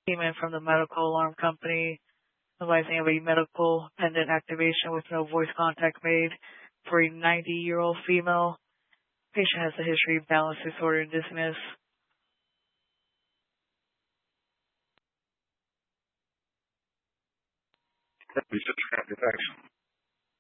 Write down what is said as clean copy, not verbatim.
Payment from the medical alarm company, advising of a medical pendant activation with no voice contact made for a 90-year-old female. Patient has a history of balance disorder and dizziness. Research action.